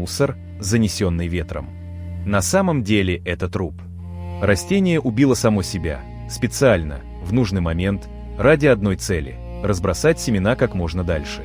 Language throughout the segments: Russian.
мусор, занесенный ветром. На самом деле это труп. Растение убило само себя, специально, в нужный момент, ради одной цели – разбросать семена как можно дальше.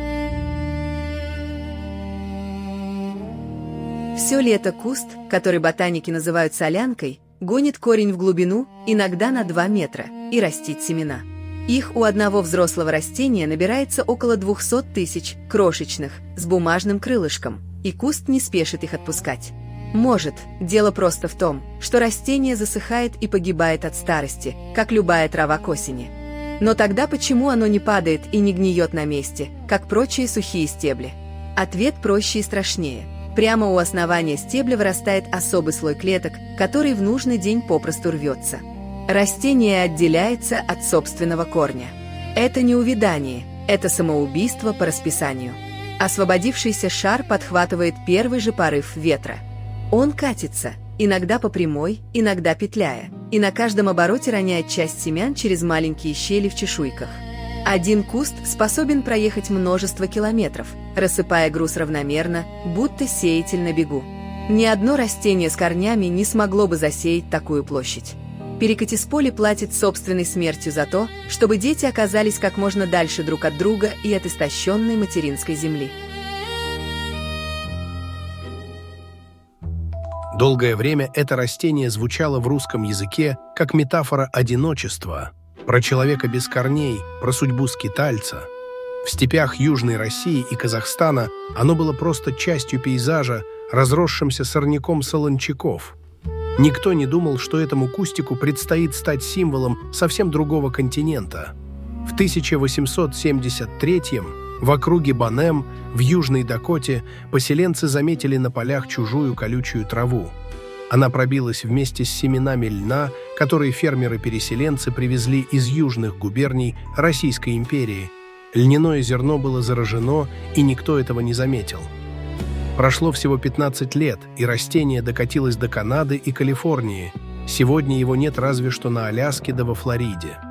Все лето куст, который ботаники называют солянкой, гонит корень в глубину, иногда на 2 метра, и растит семена. Их у одного взрослого растения набирается около 200 тысяч, крошечных, с бумажным крылышком, и куст не спешит их отпускать. Может, дело просто в том, что растение засыхает и погибает от старости, как любая трава к осени. Но тогда почему оно не падает и не гниет на месте, как прочие сухие стебли? Ответ проще и страшнее. Прямо у основания стебля вырастает особый слой клеток, который в нужный день попросту рвется. Растение отделяется от собственного корня. Это не увядание, это самоубийство по расписанию. Освободившийся шар подхватывает первый же порыв ветра. Он катится, иногда по прямой, иногда петляя, и на каждом обороте роняет часть семян через маленькие щели в чешуйках. Один куст способен проехать множество километров, рассыпая груз равномерно, будто сеятель на бегу. Ни одно растение с корнями не смогло бы засеять такую площадь. Перекатисполи платит собственной смертью за то, чтобы дети оказались как можно дальше друг от друга и от истощенной материнской земли. Долгое время это растение звучало в русском языке как метафора одиночества, про человека без корней, про судьбу скитальца. В степях Южной России и Казахстана оно было просто частью пейзажа, разросшимся сорняком солончаков. Никто не думал, что этому кустику предстоит стать символом совсем другого континента. В 1873-м в округе Банем в Южной Дакоте поселенцы заметили на полях чужую колючую траву. Она пробилась вместе с семенами льна, которые фермеры-переселенцы привезли из южных губерний Российской империи. Льняное зерно было заражено, и никто этого не заметил. Прошло всего 15 лет, и растение докатилось до Канады и Калифорнии. Сегодня его нет разве что на Аляске да во Флориде.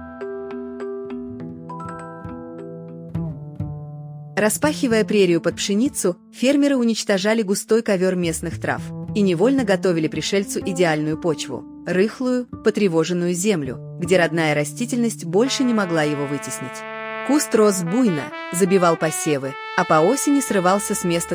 Распахивая прерию под пшеницу, фермеры уничтожали густой ковер местных трав и невольно готовили пришельцу идеальную почву – рыхлую, потревоженную землю, где родная растительность больше не могла его вытеснить. Куст рос буйно, забивал посевы, а по осени срывался с места